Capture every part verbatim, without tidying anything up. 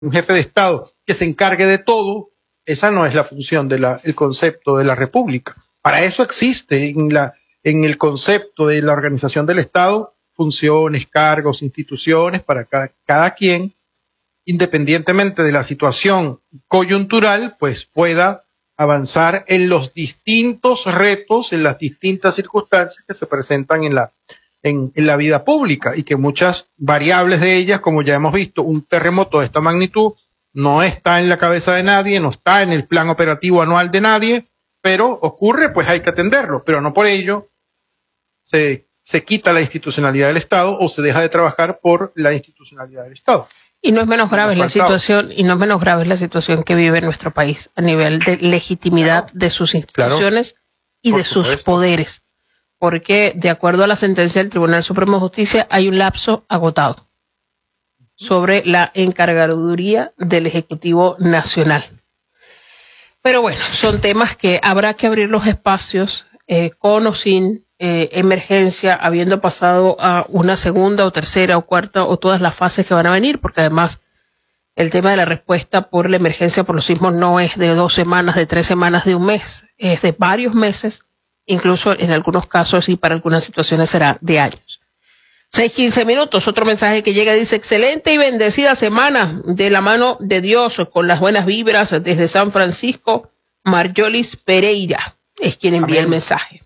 un jefe de Estado que se encargue de todo, esa no es la función del concepto de la República. Para eso existe en, la, en el concepto de la organización del Estado funciones, cargos, instituciones para cada, cada quien, independientemente de la situación coyuntural, pues pueda avanzar en los distintos retos, en las distintas circunstancias que se presentan en la, en, en la vida pública, y que muchas variables de ellas, como ya hemos visto, un terremoto de esta magnitud no está en la cabeza de nadie, no está en el plan operativo anual de nadie, pero ocurre, pues hay que atenderlo, pero no por ello se, se quita la institucionalidad del Estado o se deja de trabajar por la institucionalidad del Estado. Y no es menos grave la situación, y no es menos grave la situación que vive nuestro país a nivel de legitimidad claro, de sus instituciones claro, y de sus supuesto. poderes. Porque, de acuerdo a la sentencia del Tribunal Supremo de Justicia, hay un lapso agotado sobre la encargaduría del Ejecutivo Nacional. Pero bueno, son temas que habrá que abrir los espacios, eh, con o sin eh, emergencia, habiendo pasado a una segunda o tercera o cuarta o todas las fases que van a venir, porque además el tema de la respuesta por la emergencia por los sismos no es de dos semanas, de tres semanas, de un mes, es de varios meses, incluso en algunos casos y para algunas situaciones será de años. seis quince minutos, otro mensaje que llega, dice, excelente y bendecida semana de la mano de Dios, con las buenas vibras desde San Francisco. Marjolis Pereira es quien envía Amén. el mensaje.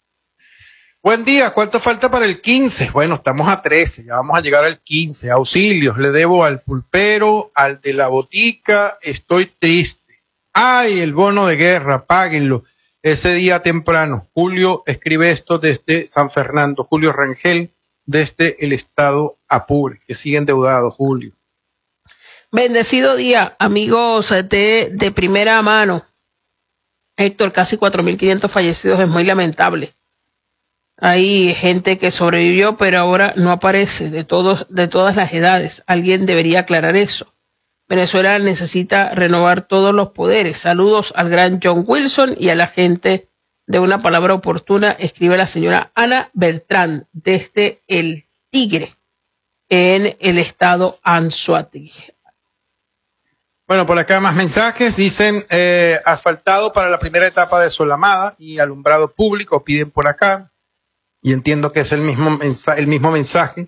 Buen día, ¿cuánto falta para el quince? Bueno, estamos a trece, ya vamos a llegar al quince. Auxilios, le debo al pulpero, al de la botica, estoy triste. Ay, el bono de guerra, páguenlo. Ese día temprano, Julio escribe esto desde San Fernando, Julio Rangel, desde el estado Apure, que sigue endeudado, Julio. Bendecido día, amigos de, de primera mano. Héctor, casi cuatro mil quinientos fallecidos, es muy lamentable. Hay gente que sobrevivió, pero ahora no aparece, de, todos, de todas las edades. Alguien debería aclarar eso. Venezuela necesita renovar todos los poderes. Saludos al gran John Wilson y a la gente de Una Palabra Oportuna, escribe la señora Ana Bertrán desde El Tigre, en el estado Anzoátegui. Bueno, por acá más mensajes, dicen eh, asfaltado para la primera etapa de Solamada y alumbrado público, piden por acá, y entiendo que es el mismo mensaje, el mismo mensaje.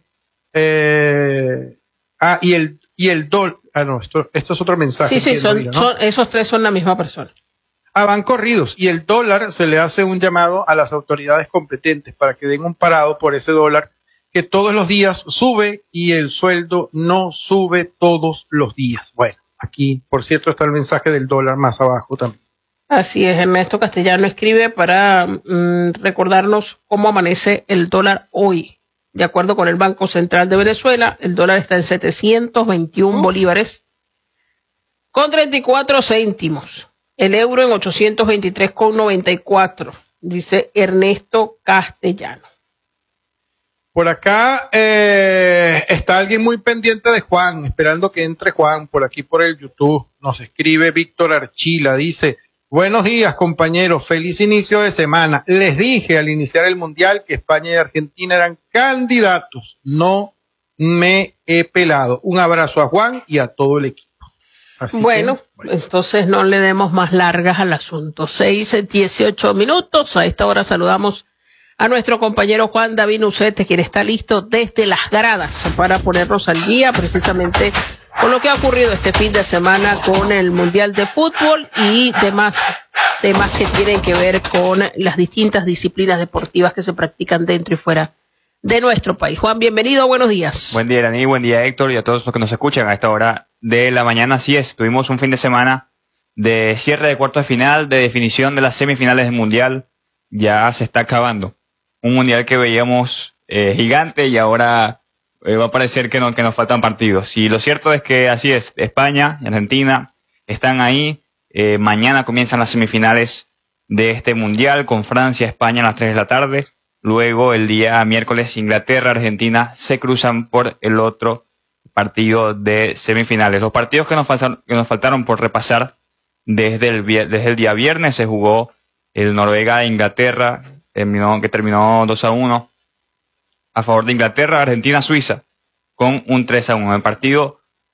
Eh, ah, y el, y el dólar, ah no, esto, esto es otro mensaje. Sí, sí, son, mira, ¿no? son, esos tres son la misma persona. Ah, van corridos, y el dólar se le hace un llamado a las autoridades competentes para que den un parado por ese dólar que todos los días sube y el sueldo no sube todos los días. Bueno, aquí, por cierto, está el mensaje del dólar más abajo también. Así es, Ernesto Castellano escribe para mm, recordarnos cómo amanece el dólar hoy. De acuerdo con el Banco Central de Venezuela, el dólar está en setecientos veintiún oh. bolívares con treinta y cuatro céntimos. El euro en ochocientos veintitrés con noventa y cuatro, dice Ernesto Castellano. Por acá eh, está alguien muy pendiente de Juan, esperando que entre Juan por aquí por el YouTube. Nos escribe Víctor Archila, dice, buenos días compañeros, feliz inicio de semana. Les dije al iniciar el Mundial que España y Argentina eran candidatos. No me he pelado. Un abrazo a Juan y a todo el equipo. Así bueno, que, bueno, entonces no le demos más largas al asunto. seis, dieciocho minutos. A esta hora saludamos a nuestro compañero Juan David Nucete, quien está listo desde las gradas para ponernos al día precisamente con lo que ha ocurrido este fin de semana con el Mundial de Fútbol y demás temas que tienen que ver con las distintas disciplinas deportivas que se practican dentro y fuera de nuestro país. Juan, bienvenido, buenos días. Buen día, Dani, buen día, Héctor, y a todos los que nos escuchan a esta hora de la mañana. Así es, tuvimos un fin de semana de cierre de cuartos de final, de definición de las semifinales del Mundial. Ya se está acabando. Un Mundial que veíamos eh, gigante y ahora eh, va a parecer que, no, que nos faltan partidos. Y lo cierto es que así es, España y Argentina están ahí. Eh, mañana comienzan las semifinales de este Mundial con Francia, España a las tres de la tarde. Luego el día miércoles Inglaterra, Argentina se cruzan por el otro partido de semifinales. Los partidos que nos faltaron, que nos faltaron por repasar desde el, desde el día viernes, se jugó el Noruega-Inglaterra, terminó, que terminó dos a uno a favor de Inglaterra, Argentina-Suiza con un tres a uno. El partido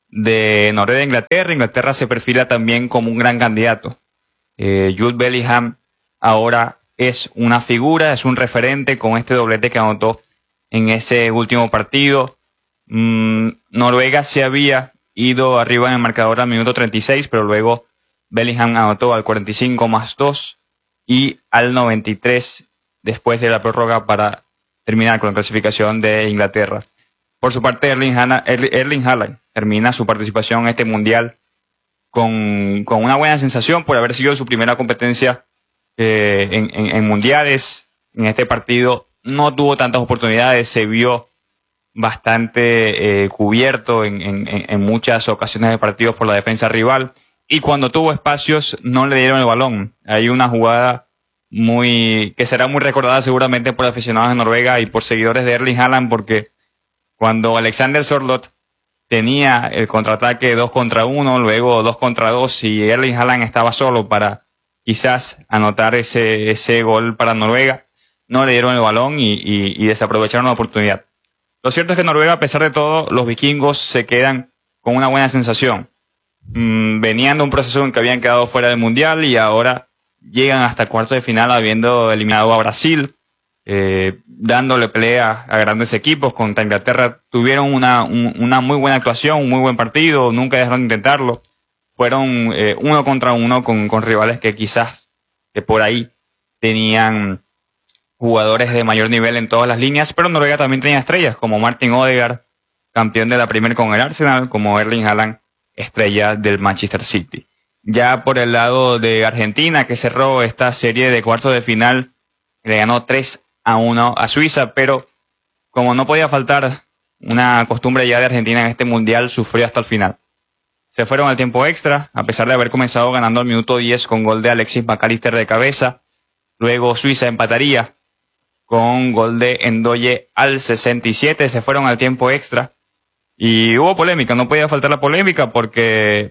de Noruega e Inglaterra. Inglaterra se perfila también como un gran candidato. Eh, Jude Bellingham ahora es una figura, es un referente con este doblete que anotó en ese último partido. Mm, Noruega se había ido arriba en el marcador al minuto treinta y seis, pero luego Bellingham anotó al cuarenta y cinco más dos y al noventa y tres después de la prórroga para terminar con la clasificación de Inglaterra. Por su parte, Erling Haaland, Erling Haaland termina su participación en este mundial con, con una buena sensación por haber sido su primera competencia eh, en, en, en mundiales. En este partido no tuvo tantas oportunidades, se vio bastante eh, cubierto en, en, en muchas ocasiones de partidos por la defensa rival, y cuando tuvo espacios no le dieron el balón. Hay una jugada muy que será muy recordada seguramente por aficionados de Noruega y por seguidores de Erling Haaland, porque cuando Alexander Sørloth tenía el contraataque dos contra uno, luego dos contra dos, y Erling Haaland estaba solo para quizás anotar ese, ese gol para Noruega, no le dieron el balón y, y, y desaprovecharon la oportunidad. Lo cierto es que Noruega, a pesar de todo, los vikingos se quedan con una buena sensación. Mm, venían de un proceso en que habían quedado fuera del Mundial y ahora llegan hasta cuartos de final habiendo eliminado a Brasil, eh, dándole pelea a grandes equipos. Contra Inglaterra tuvieron una, un, una muy buena actuación, un muy buen partido, nunca dejaron de intentarlo. Fueron eh, uno contra uno con, con rivales que quizás que por ahí tenían jugadores de mayor nivel en todas las líneas, pero Noruega también tenía estrellas como Martin Odegaard, campeón de la Premier con el Arsenal, como Erling Haaland, estrella del Manchester City. Ya por el lado de Argentina, que cerró esta serie de cuartos de final, le ganó tres a uno a Suiza, pero como no podía faltar una costumbre ya de Argentina en este mundial, sufrió hasta el final. Se fueron al tiempo extra, a pesar de haber comenzado ganando al minuto diez con gol de Alexis McAllister de cabeza. Luego Suiza empataría con gol de Endoye al sesenta y siete, se fueron al tiempo extra y hubo polémica. No podía faltar la polémica porque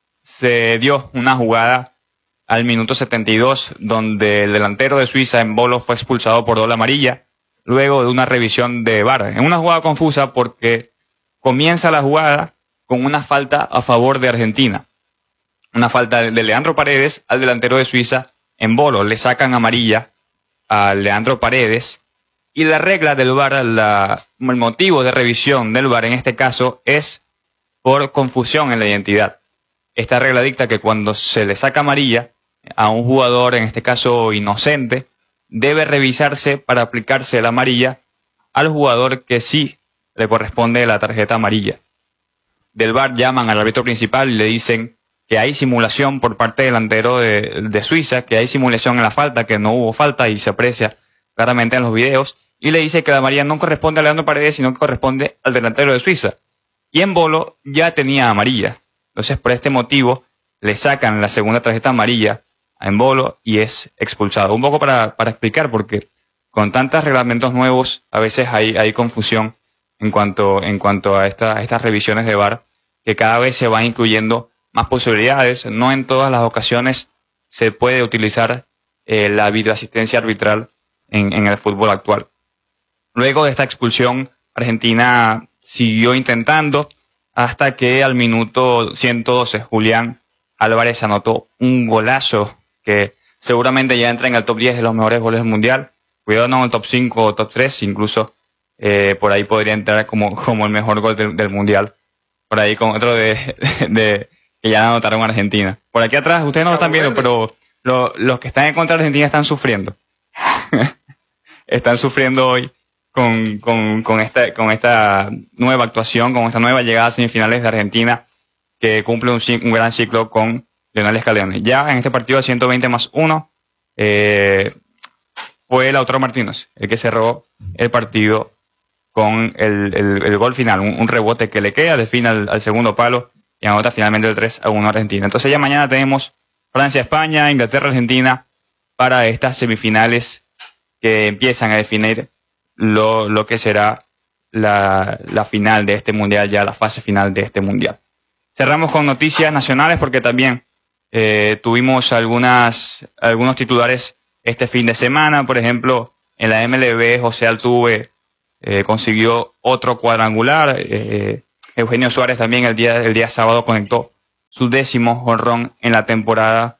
se dio una jugada al minuto setenta y dos donde el delantero de Suiza, Embolo, fue expulsado por doble amarilla luego de una revisión de V A R. En una jugada confusa porque comienza la jugada con una falta a favor de Argentina. Una falta de Leandro Paredes al delantero de Suiza, Embolo. Le sacan amarilla a Leandro Paredes, y la regla del V A R, la, el motivo de revisión del V A R en este caso es por confusión en la identidad. Esta regla dicta que cuando se le saca amarilla a un jugador, en este caso inocente, debe revisarse para aplicarse la amarilla al jugador que sí le corresponde la tarjeta amarilla. Del V A R llaman al árbitro principal y le dicen que hay simulación por parte del delantero de, de Suiza, que hay simulación en la falta, que no hubo falta y se aprecia claramente en los videos, y le dice que la amarilla no corresponde a Leandro Paredes, sino que corresponde al delantero de Suiza. Y Embolo ya tenía amarilla. Entonces, por este motivo, le sacan la segunda tarjeta amarilla a Embolo y es expulsado. Un poco para, para explicar, porque con tantos reglamentos nuevos, a veces hay, hay confusión en cuanto, en cuanto a, esta, a estas revisiones de V A R, que cada vez se van incluyendo más posibilidades. No en todas las ocasiones se puede utilizar eh, la videoasistencia arbitral en, en el fútbol actual. Luego de esta expulsión, Argentina siguió intentando hasta que al minuto ciento doce Julián Álvarez anotó un golazo que seguramente ya entra en el top diez de los mejores goles del mundial. Cuidado, no en el top cinco o top tres, incluso eh, por ahí podría entrar como, como el mejor gol del, del mundial. Por ahí con otro de, de, de que ya anotaron Argentina. Por aquí atrás, ustedes no lo están viendo, pero lo, los que están en contra de Argentina están sufriendo. Están sufriendo hoy con, con, con, esta, con esta nueva actuación, con esta nueva llegada a semifinales de Argentina, que cumple un, un gran ciclo con Lionel Scaloni. Ya en este partido de ciento veinte más uno, eh, fue Lautaro Martínez el que cerró el partido con el, el, el gol final, un, un rebote que le queda, define al, al segundo palo y anota finalmente el tres a uno a Argentina. Entonces ya mañana tenemos Francia-España, Inglaterra-Argentina para estas semifinales que empiezan a definir lo, lo que será la, la final de este mundial, ya la fase final de este mundial. Cerramos con noticias nacionales porque también eh, tuvimos algunas, algunos titulares este fin de semana. Por ejemplo, en la M L B, José Altuve eh, consiguió otro cuadrangular. Eh, Eugenio Suárez también el día, el día sábado conectó su décimo jonrón en la temporada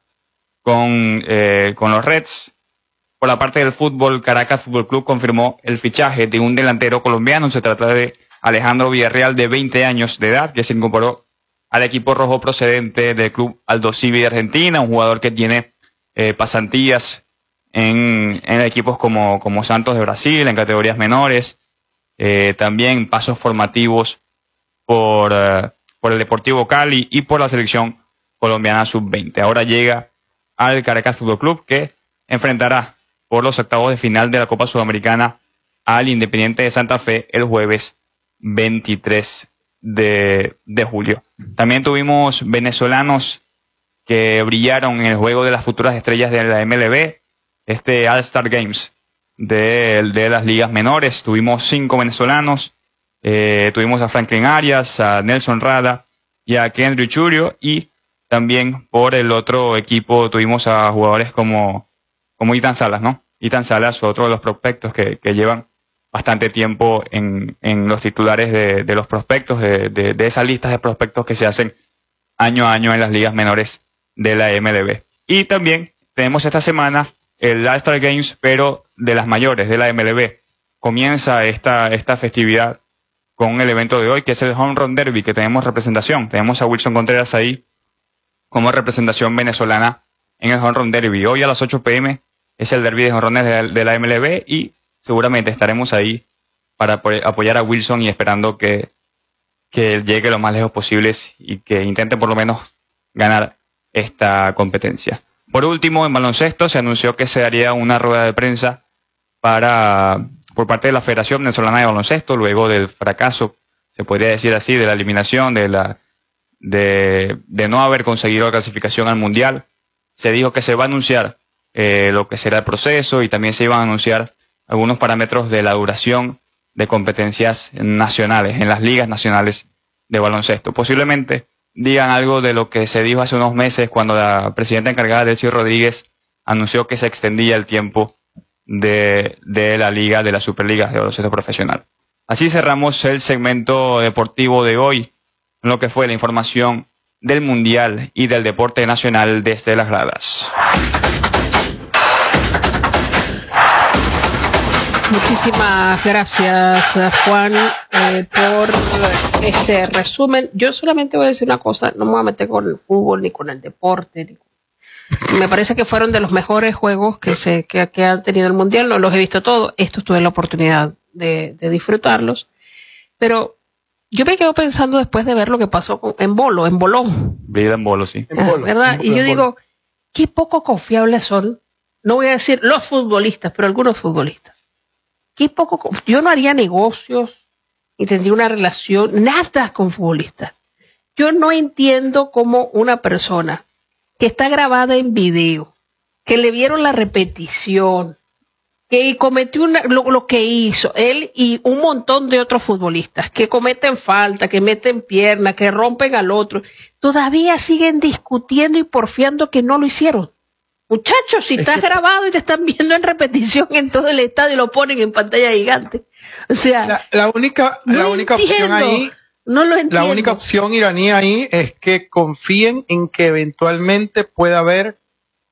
con, eh, con los Reds. Por la parte del fútbol, Caracas Fútbol Club confirmó el fichaje de un delantero colombiano. Se trata de Alejandro Villarreal, de veinte años de edad, que se incorporó al equipo rojo procedente del club Aldo Civi de Argentina, un jugador que tiene eh, pasantías en, en equipos como, como Santos de Brasil, en categorías menores, eh, también pasos formativos por, uh, por el Deportivo Cali y por la selección colombiana sub veinte. Ahora llega al Caracas Fútbol Club, que enfrentará por los octavos de final de la Copa Sudamericana al Independiente de Santa Fe el jueves veintitrés de julio. También tuvimos venezolanos que brillaron en el juego de las futuras estrellas de la M L B, este All-Star Games de, de las ligas menores. Tuvimos cinco venezolanos. Eh, tuvimos a Franklin Arias, a Nelson Rada y a Kendry Churio, y también por el otro equipo tuvimos a jugadores como, como Ethan Salas, ¿no? Ethan Salas, otro de los prospectos que, que llevan bastante tiempo en, en los titulares de, de los prospectos, de, de, de esas listas de prospectos que se hacen año a año en las ligas menores de la M L B. Y también tenemos esta semana el All-Star Games, pero de las mayores, de la M L B. Comienza esta, esta festividad con el evento de hoy, que es el Home Run Derby, que tenemos representación. Tenemos a Wilson Contreras ahí como representación venezolana en el Home Run Derby. Hoy a las ocho p m es el derby de jonrones de, de la M L B, y seguramente estaremos ahí para apoyar a Wilson y esperando que, que llegue lo más lejos posible y que intente por lo menos ganar esta competencia. Por último, en baloncesto se anunció que se haría una rueda de prensa para... por parte de la Federación Venezolana de Baloncesto, luego del fracaso, se podría decir así, de la eliminación, de la de, de no haber conseguido la clasificación al Mundial. Se dijo que se va a anunciar eh, lo que será el proceso, y también se iban a anunciar algunos parámetros de la duración de competencias nacionales, en las ligas nacionales de baloncesto. Posiblemente digan algo de lo que se dijo hace unos meses cuando la presidenta encargada, Delcy Rodríguez, anunció que se extendía el tiempo De, de la liga, de la Superliga de baloncesto profesional. Así cerramos el segmento deportivo de hoy, lo que fue la información del Mundial y del deporte nacional desde las gradas. Muchísimas gracias, Juan, eh, por este resumen. Yo solamente voy a decir una cosa, no me voy a meter con el fútbol ni con el deporte, ni con... Me parece que fueron de los mejores juegos que se que, que ha tenido el Mundial. No los he visto todos. Estos tuve la oportunidad de, de disfrutarlos. Pero yo me quedo pensando después de ver lo que pasó con, en Bolo, en Bolón. Vida en Bolo, sí. Ah, ¿verdad? Y yo digo, qué poco confiables son. No voy a decir los futbolistas, pero algunos futbolistas. Qué poco. Yo no haría negocios ni tendría una relación, nada con futbolistas. Yo no entiendo cómo una persona que está grabada en video, que le vieron la repetición, que cometió una, lo, lo que hizo él y un montón de otros futbolistas, que cometen falta, que meten pierna, que rompen al otro, todavía siguen discutiendo y porfiando que no lo hicieron. Muchachos, si estás grabado y te están viendo en repetición en todo el estadio y lo ponen en pantalla gigante. O sea, la, la única, no la única opción ahí... No lo entiendo. La única opción iraní ahí es que confíen en que eventualmente pueda haber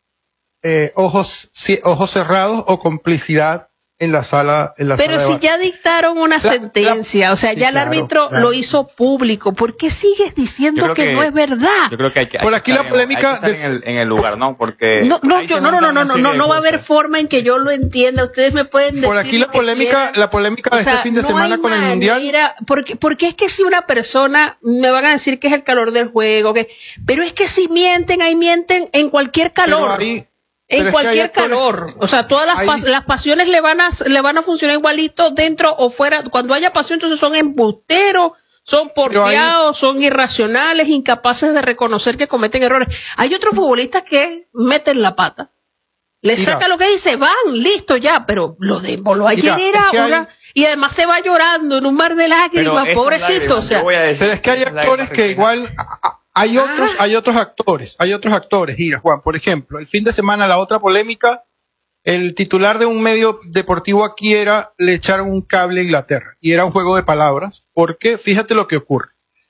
eh, ojos, si, ojos cerrados o complicidad en la sala. En la Pero sala si de ya dictaron una la, sentencia, la, o sea, sí, ya claro, el árbitro claro. lo hizo público, ¿por qué sigues diciendo que, que no es verdad? Yo creo que hay que, hay por aquí que la polémica en, de... en, el, en el lugar, ¿no? Porque no, no, yo, no, no, no, no, no, no, no va a haber forma en que yo lo entienda. Ustedes me pueden decir. Por aquí la polémica, la polémica de o sea, este fin de no semana con manera, el Mundial. Porque, porque es que si una persona me van a decir que es el calor del juego, que, pero es que si mienten, ahí mienten en cualquier calor. En cualquier calor, o sea, todas las, pas las pasiones le van a le van a funcionar igualito dentro o fuera. Cuando haya pasión, entonces son embusteros, son porfiados, son irracionales, incapaces de reconocer que cometen errores. Hay otros futbolistas que meten la pata, le saca lo que dice, van, listo ya, pero lo de Bolo ayer Mira, era es que una... Hay... Y además se va llorando en un mar de lágrimas, pobrecito. Lágrimas, o sea, voy a decir, pero es que hay actores que igual... Hay otros, ah. hay otros actores, hay otros actores. Mira, Juan, por ejemplo, el fin de semana la otra polémica, el titular de un medio deportivo aquí era, le echaron un cable a Inglaterra, y era un juego de palabras, porque fíjate lo que ocurre.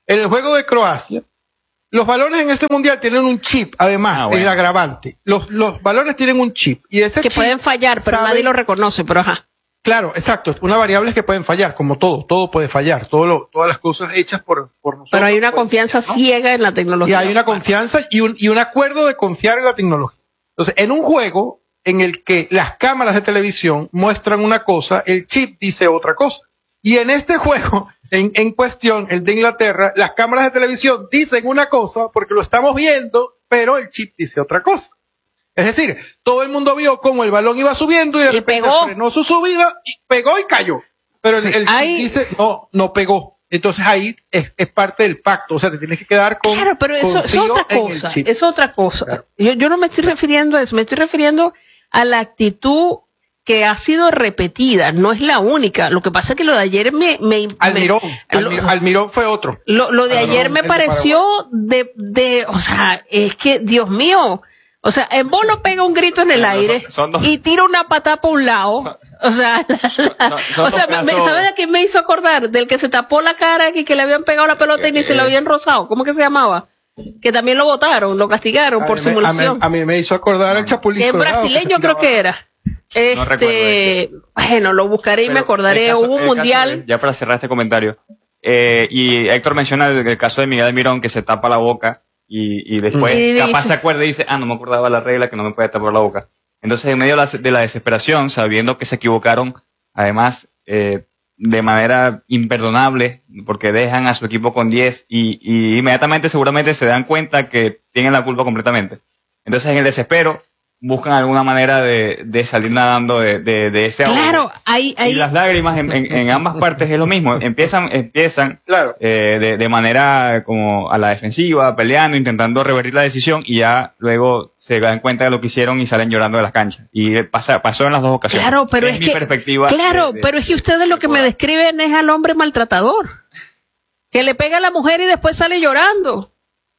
En el juego de Croacia, los balones en este mundial tienen un chip, además, ah, bueno. el agravante. Los, los balones tienen un chip. Y ese que chip pueden fallar, pero sabe, nadie lo reconoce, pero ajá. Claro, exacto. Una variable es que pueden fallar, como todo. Todo puede fallar. Todo lo, todas las cosas hechas por, por nosotros. Pero hay una pues, confianza ¿no? ciega en la tecnología. Y hay una confianza y un, y un acuerdo de confiar en la tecnología. Entonces, en un juego en el que las cámaras de televisión muestran una cosa, el chip dice otra cosa. Y en este juego, en, en cuestión, el de Inglaterra, las cámaras de televisión dicen una cosa porque lo estamos viendo, pero el chip dice otra cosa. Es decir, todo el mundo vio cómo el balón iba subiendo y de y repente pegó. frenó su subida y pegó y cayó. Pero el, el chip ahí, dice, no, no pegó. Entonces ahí es, es parte del pacto, o sea, te tienes que quedar con Claro, pero eso es otra cosa, es otra cosa. Claro. Yo, yo no me estoy refiriendo a eso, me estoy refiriendo a la actitud que ha sido repetida, no es la única. Lo que pasa es que lo de ayer me... me Almirón, me, Almirón, lo, Almirón fue otro. Lo, lo de Almirón, ayer me pareció de, de, o sea, es que, Dios mío, o sea, en Bono pega un grito en el no, aire son, son dos, y tira una patada para un lado. O sea, la, la, son, son o sea, me, ¿sabes de qué me hizo acordar? Del que se tapó la cara y que le habían pegado la pelota y ni eh, se lo habían rozado. ¿Cómo que se llamaba? Que también lo votaron, lo castigaron por mí, simulación. A mí, a mí me hizo acordar el Chapulín que Colorado. En brasileño que creo que era. Este, no bueno, lo buscaré y Pero me acordaré. Caso, Hubo un mundial. De, ya para cerrar este comentario. Eh, y Héctor menciona el, el caso de Miguel Almirón que se tapa la boca y, y después y capaz dice, se acuerda y dice, ah, no me acordaba la regla que no me puede tapar la boca. Entonces, en medio de la, de la desesperación, sabiendo que se equivocaron, además, eh, de manera imperdonable, porque dejan a su equipo con diez y, y inmediatamente seguramente se dan cuenta que tienen la culpa completamente. Entonces, en el desespero, buscan alguna manera de, de salir nadando de, de, de ese ahogo. Claro, hay, hay... Y las lágrimas en, en, en ambas partes es lo mismo. Empiezan, empiezan claro. eh, de, de manera como a la defensiva, peleando, intentando revertir la decisión y ya luego se dan cuenta de lo que hicieron y salen llorando de las canchas. Y pasa, pasó en las dos ocasiones. Claro, pero es, es mi que, perspectiva. Claro, de, de, pero es que ustedes lo que me describen es al hombre maltratador. Que le pega a la mujer y después sale llorando.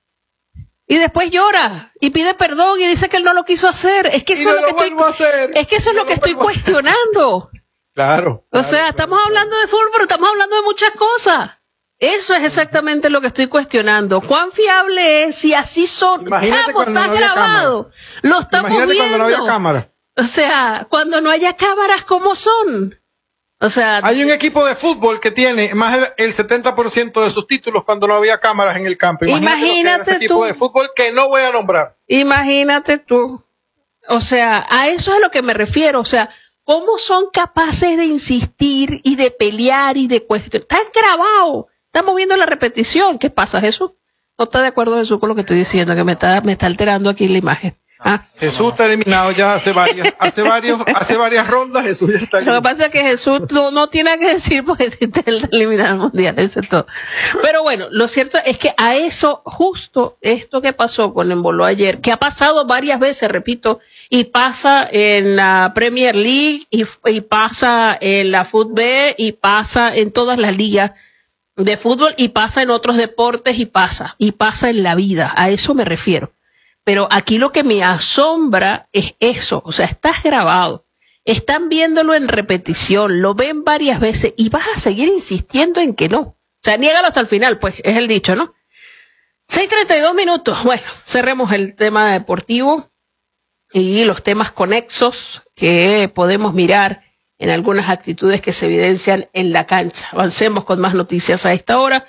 Y después llora y pide perdón y dice que él no lo quiso hacer. Es que eso no es lo que estoy, es que eso es lo que estoy cuestionando. Claro. O sea, claro, estamos claro. hablando de fútbol, pero estamos hablando de muchas cosas. Eso es exactamente lo que estoy cuestionando. ¿Cuán fiable es? Si así son, chamo, está no grabado. Lo estamos Imagínate viendo. Cuando no había cámara. O sea, cuando no haya cámaras, ¿cómo son? O sea, hay un equipo de fútbol que tiene más del setenta por ciento de sus títulos cuando no había cámaras en el campo. Imagínate, imagínate ese equipo tú, de fútbol que no voy a nombrar. Imagínate tú. O sea, a eso es a lo que me refiero. O sea, ¿cómo son capaces de insistir y de pelear y de cuestionar? Está grabado. Estamos viendo la repetición. ¿Qué pasa, Jesús? ¿No está de acuerdo, Jesús, con lo que estoy diciendo? Que me está, me está alterando aquí la imagen. ¿Ah? Jesús está eliminado ya hace varias, hace varios, hace varias rondas. Jesús ya está eliminado. Lo que pasa es que Jesús no, no tiene que decir porque está eliminado el mundial, eso es todo. Pero bueno, lo cierto es que a eso, justo esto que pasó con Embolo ayer, que ha pasado varias veces, repito, y pasa en la Premier League, y, y pasa en la Fútbol, y pasa en todas las ligas de fútbol, y pasa en otros deportes, y pasa, y pasa en la vida. A eso me refiero. Pero aquí lo que me asombra es eso, o sea, estás grabado, están viéndolo en repetición, lo ven varias veces y vas a seguir insistiendo en que no. O sea, niégalo hasta el final, pues, es el dicho, ¿no? seis treinta y dos minutos, bueno, cerremos el tema deportivo y los temas conexos que podemos mirar en algunas actitudes que se evidencian en la cancha. Avancemos con más noticias a esta hora.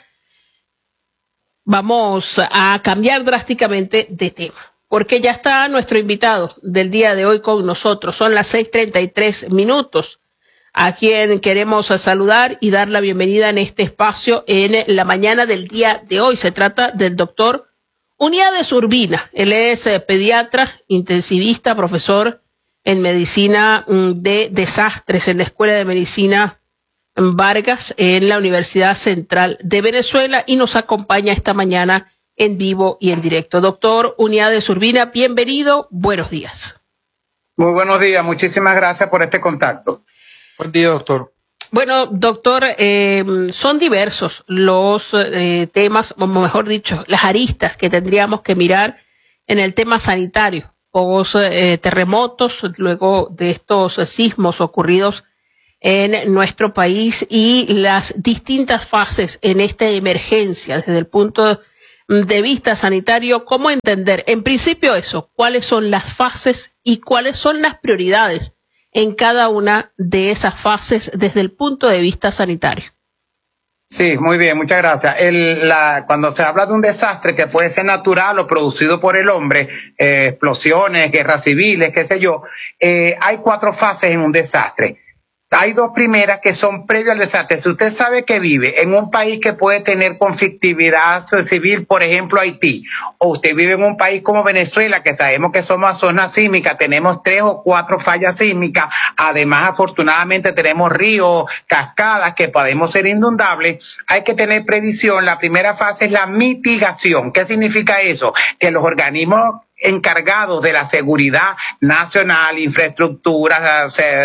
Vamos a cambiar drásticamente de tema, porque ya está nuestro invitado del día de hoy con nosotros. Son las seis treinta y tres minutos, a quien queremos saludar y dar la bienvenida en este espacio en la mañana del día de hoy. Se trata del doctor Uniades Urbina. Él es pediatra, intensivista, profesor en medicina de desastres en la Escuela de Medicina Vargas en la Universidad Central de Venezuela y nos acompaña esta mañana en vivo y en directo. Doctor Uniades Urbina, bienvenido, buenos días. Muy buenos días, muchísimas gracias por este contacto. Buen día, doctor. Bueno, doctor, eh, son diversos los eh, temas, o mejor dicho, las aristas que tendríamos que mirar en el tema sanitario, post eh, terremotos, luego de estos sismos ocurridos en nuestro país y las distintas fases en esta emergencia desde el punto de vista sanitario. ¿Cómo entender, en principio, eso? ¿Cuáles son las fases y cuáles son las prioridades en cada una de esas fases desde el punto de vista sanitario? Sí, muy bien, muchas gracias. El, la, cuando se habla de un desastre que puede ser natural o producido por el hombre, eh, explosiones, guerras civiles, qué sé yo, eh, hay cuatro fases en un desastre. Hay dos primeras que son previas al desastre. Si usted sabe que vive en un país que puede tener conflictividad civil, por ejemplo Haití, o usted vive en un país como Venezuela, que sabemos que somos zona sísmica, tenemos tres o cuatro fallas sísmicas, además afortunadamente tenemos ríos, cascadas que podemos ser inundables, hay que tener previsión. La primera fase es la mitigación. ¿Qué significa eso? Que los organismos encargados de la seguridad nacional, infraestructura,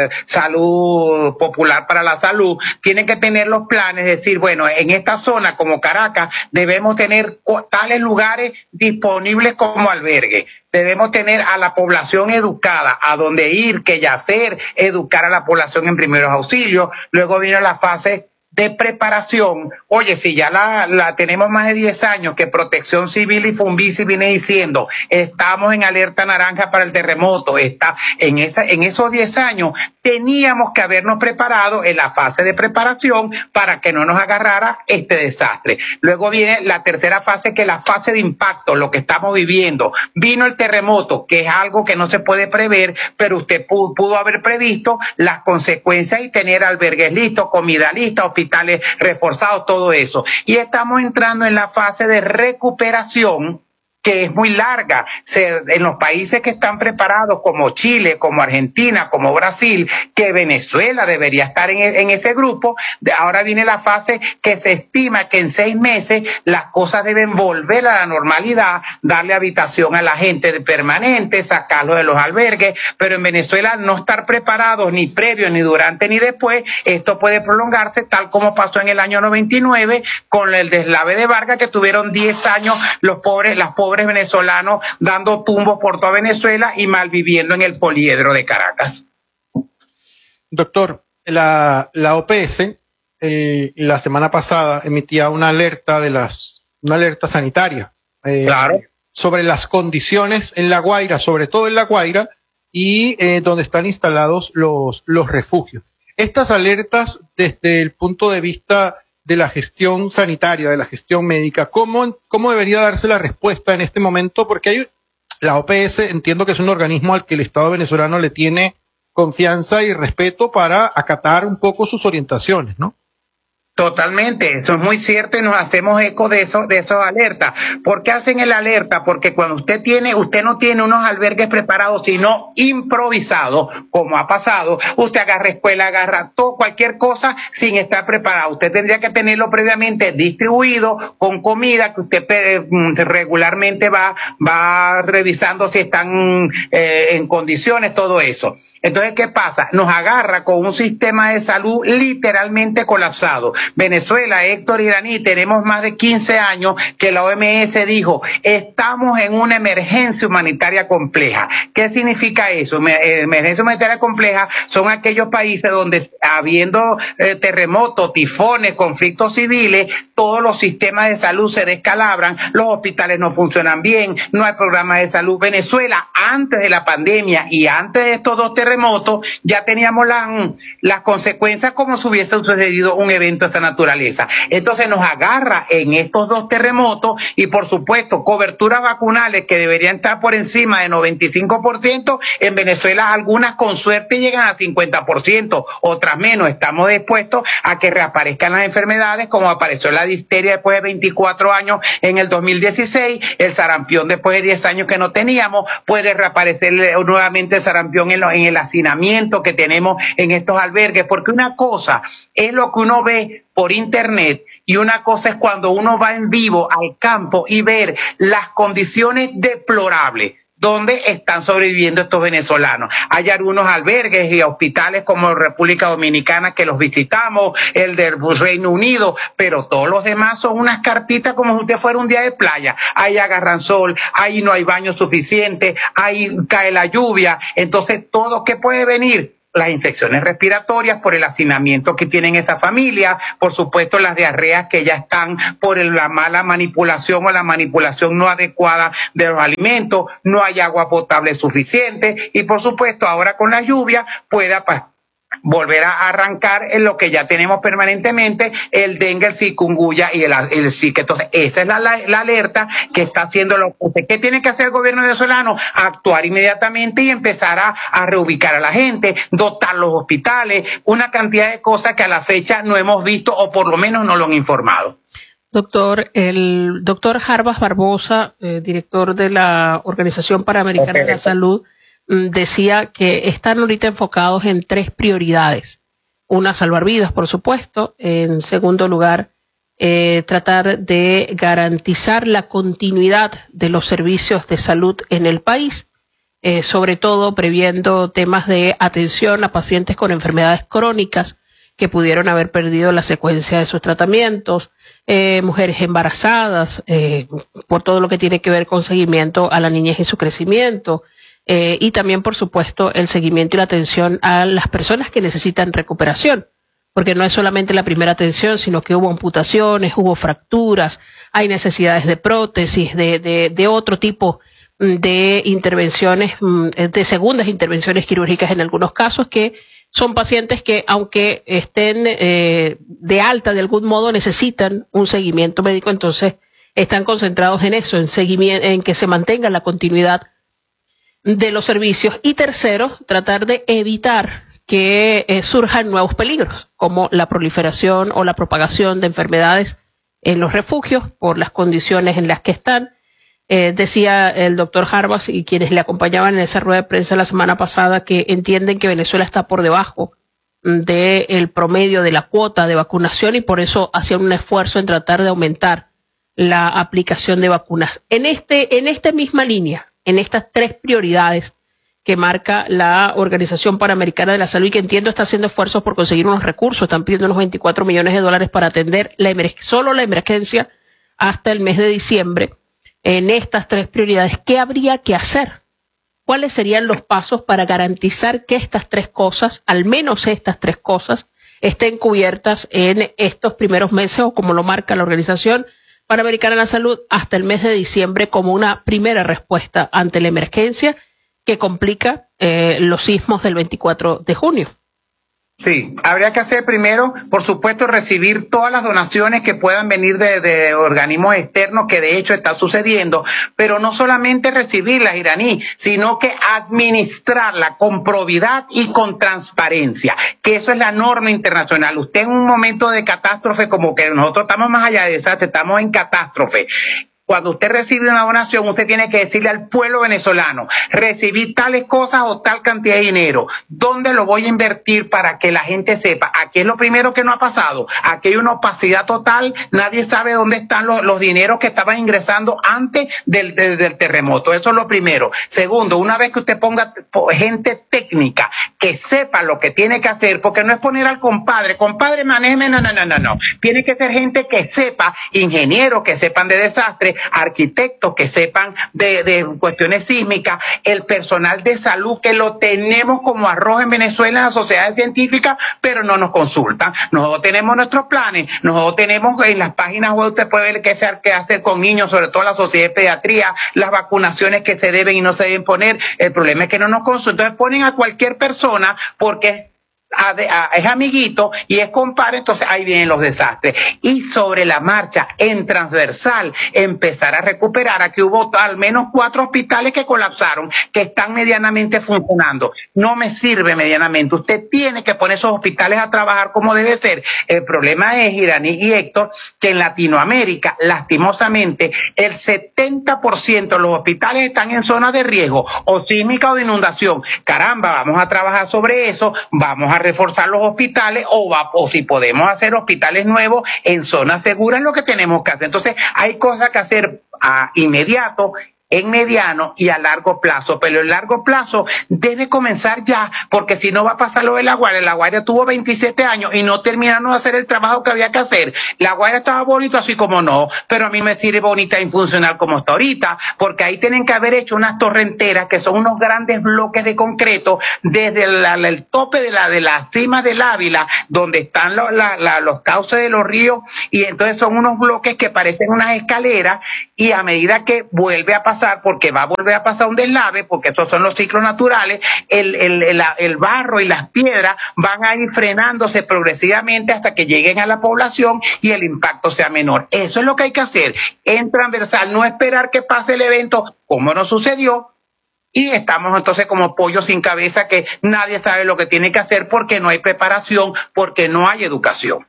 salud popular para la salud, tienen que tener los planes, decir, bueno, en esta zona como Caracas debemos tener tales lugares disponibles como albergue. Debemos tener a la población educada, a dónde ir, qué hacer, educar a la población en primeros auxilios. Luego viene la fase de preparación. Oye, si ya la, la tenemos más de diez años que Protección Civil y Funvici viene diciendo, estamos en alerta naranja para el terremoto, está en esa, en esos diez años teníamos que habernos preparado en la fase de preparación para que no nos agarrara este desastre. Luego viene la tercera fase, que es la fase de impacto, lo que estamos viviendo. Vino el terremoto, que es algo que no se puede prever, pero usted pudo, pudo haber previsto las consecuencias y tener albergues listos, comida lista, hospitales reforzados, todo eso. Y estamos entrando en la fase de recuperación, que es muy larga. Se, en los países que están preparados, como Chile, como Argentina, como Brasil, que Venezuela debería estar en, en ese grupo, de, ahora viene la fase que se estima que en seis meses las cosas deben volver a la normalidad, darle habitación a la gente de permanente, sacarlo de los albergues, pero en Venezuela no estar preparados ni previo, ni durante, ni después. Esto puede prolongarse tal como pasó en el año noventa y nueve con el deslave de Vargas, que tuvieron diez años los pobres, las pobres venezolanos dando tumbos por toda Venezuela y malviviendo en el poliedro de Caracas. Doctor, la, la O P S el, la semana pasada emitía una alerta de las una alerta sanitaria eh, claro. sobre las condiciones en La Guaira, sobre todo en La Guaira, y eh, donde están instalados los, los refugios. Estas alertas, desde el punto de vista de la gestión sanitaria, de la gestión médica, ¿cómo, cómo debería darse la respuesta en este momento? Porque hay, la O P S entiendo que es un organismo al que el Estado venezolano le tiene confianza y respeto para acatar un poco sus orientaciones, ¿no? Totalmente, eso es muy cierto y nos hacemos eco de eso, de esas alertas. ¿Por qué hacen el alerta? Porque cuando usted tiene, usted no tiene unos albergues preparados, sino improvisados, como ha pasado, usted agarra escuela, agarra todo, cualquier cosa sin estar preparado. Usted tendría que tenerlo previamente distribuido con comida que usted regularmente va, va revisando si están eh, en condiciones, todo eso. Entonces, ¿qué pasa? Nos agarra con un sistema de salud literalmente colapsado. Venezuela, Héctor Iraní, tenemos más de quince años que la O M S dijo, estamos en una emergencia humanitaria compleja. ¿Qué significa eso? Emergencia humanitaria compleja son aquellos países donde, habiendo eh, terremotos, tifones, conflictos civiles, todos los sistemas de salud se descalabran, los hospitales no funcionan bien, no hay programas de salud. Venezuela, antes de la pandemia y antes de estos dos terremotos, ya teníamos las, las consecuencias como si hubiese sucedido un evento de esta naturaleza. Entonces nos agarra en estos dos terremotos y, por supuesto, coberturas vacunales que deberían estar por encima de noventa y cinco por ciento. En Venezuela algunas con suerte llegan a cincuenta por ciento, otras menos. Estamos dispuestos a que reaparezcan las enfermedades, como apareció la difteria después de veinticuatro años en el dos mil dieciséis, el sarampión después de diez años que no teníamos, puede reaparecer nuevamente el sarampión en, lo, en el hacinamiento que tenemos en estos albergues, porque una cosa es lo que uno ve por internet y una cosa es cuando uno va en vivo al campo y ver las condiciones deplorables donde están sobreviviendo estos venezolanos. Hay algunos albergues y hospitales como República Dominicana que los visitamos, el del Reino Unido, pero todos los demás son unas carpitas como si usted fuera un día de playa. Ahí agarran sol, ahí no hay baño suficiente, ahí cae la lluvia. Entonces, ¿todo qué puede venir? las infecciones respiratorias por el hacinamiento que tienen esa familia, por supuesto las diarreas que ya están por la mala manipulación o la manipulación no adecuada de los alimentos, no hay agua potable suficiente y por supuesto ahora con la lluvia pueda pasar volver a arrancar en lo que ya tenemos permanentemente, el dengue, el chikungunya y el, el zika. Entonces, esa es la, la, la alerta que está haciendo lo que tiene que hacer el gobierno venezolano, actuar inmediatamente y empezar a, a reubicar a la gente, dotar los hospitales, una cantidad de cosas que a la fecha no hemos visto o por lo menos no lo han informado. Doctor, el doctor Jarbas Barbosa, eh, director de la Organización Panamericana okay. de la Salud, decía que están ahorita enfocados en tres prioridades. Una, salvar vidas, por supuesto. En segundo lugar, eh, tratar de garantizar la continuidad de los servicios de salud en el país, eh, sobre todo previendo temas de atención a pacientes con enfermedades crónicas que pudieron haber perdido la secuencia de sus tratamientos, eh, mujeres embarazadas, eh, por todo lo que tiene que ver con seguimiento a la niñez y su crecimiento, Eh, y también, por supuesto, el seguimiento y la atención a las personas que necesitan recuperación, porque no es solamente la primera atención, sino que hubo amputaciones, hubo fracturas, hay necesidades de prótesis, de, de, de otro tipo de intervenciones, de segundas intervenciones quirúrgicas en algunos casos, que son pacientes que, aunque estén eh, de alta de algún modo, necesitan un seguimiento médico, entonces están concentrados en eso, en, seguimiento, en que se mantenga la continuidad de los servicios. Y tercero, tratar de evitar que eh, surjan nuevos peligros, como la proliferación o la propagación de enfermedades en los refugios por las condiciones en las que están. Eh, decía el doctor Jarbas y quienes le acompañaban en esa rueda de prensa la semana pasada que entienden que Venezuela está por debajo del promedio de la cuota de vacunación y por eso hacían un esfuerzo en tratar de aumentar la aplicación de vacunas. En este, en esta misma línea, en estas tres prioridades que marca la Organización Panamericana de la Salud y que entiendo está haciendo esfuerzos por conseguir unos recursos, están pidiendo unos veinticuatro millones de dólares para atender la solo la emergencia hasta el mes de diciembre. En estas tres prioridades, ¿qué habría que hacer? ¿Cuáles serían los pasos para garantizar que estas tres cosas, al menos estas tres cosas, estén cubiertas en estos primeros meses o como lo marca la Organización Panamericana de la Salud hasta el mes de diciembre como una primera respuesta ante la emergencia que complica eh, los sismos del veinticuatro de junio? Sí, habría que hacer primero, por supuesto, recibir todas las donaciones que puedan venir de, de organismos externos, que de hecho está sucediendo, pero no solamente recibirlas, Iraní, sino que administrarla con probidad y con transparencia, que eso es la norma internacional. Usted en un momento de catástrofe, como que nosotros estamos más allá de desastre, estamos en catástrofe. Cuando usted recibe una donación, usted tiene que decirle al pueblo venezolano, recibí tales cosas o tal cantidad de dinero, ¿dónde lo voy a invertir para que la gente sepa? Aquí es lo primero que no ha pasado, aquí hay una opacidad total, nadie sabe dónde están los, los dineros que estaban ingresando antes del, del, del terremoto, eso es lo primero. Segundo, una vez que usted ponga gente técnica que sepa lo que tiene que hacer, porque no es poner al compadre, compadre, manéjeme, no, no, no, no, no, tiene que ser gente que sepa, ingenieros que sepan de desastre, arquitectos que sepan de, de cuestiones sísmicas, el personal de salud que lo tenemos como arroz en Venezuela en las sociedades científicas, pero no nos consultan. Nosotros tenemos nuestros planes, nosotros tenemos en las páginas web, usted puede ver qué hacer, qué hacer con niños, sobre todo la sociedad de pediatría, las vacunaciones que se deben y no se deben poner. El problema es que no nos consultan, entonces ponen a cualquier persona porque A, a, es amiguito y es compadre, entonces ahí vienen los desastres. Y sobre la marcha, en transversal, empezar a recuperar. Aquí hubo al menos cuatro hospitales que colapsaron, que están medianamente funcionando. No me sirve medianamente. Usted tiene que poner esos hospitales a trabajar como debe ser. El problema es, Iraní y Héctor, que en Latinoamérica, lastimosamente, el setenta por ciento de los hospitales están en zonas de riesgo, o sísmica o de inundación. Caramba, vamos a trabajar sobre eso, vamos a reforzar los hospitales o, va, o si podemos hacer hospitales nuevos en zonas seguras, es lo que tenemos que hacer. Entonces hay cosas que hacer a inmediato en mediano y a largo plazo, pero el largo plazo debe comenzar ya, porque si no va a pasar lo de La Guaira. La Guaira tuvo veintisiete años y no terminaron de hacer el trabajo que había que hacer. La Guaira estaba bonito así como no, pero a mí me sirve bonita y funcional como está ahorita, porque ahí tienen que haber hecho unas torrenteras que son unos grandes bloques de concreto desde la, la, el tope de la, de la cima del Ávila, donde están lo, la, la, los cauces de los ríos, y entonces son unos bloques que parecen unas escaleras, y a medida que vuelve a pasar porque va a volver a pasar un deslave, porque esos son los ciclos naturales, el, el, el, el barro y las piedras van a ir frenándose progresivamente hasta que lleguen a la población y el impacto sea menor. Eso es lo que hay que hacer, en transversal, no esperar que pase el evento como no sucedió, y estamos entonces como pollo sin cabeza que nadie sabe lo que tiene que hacer porque no hay preparación, porque no hay educación.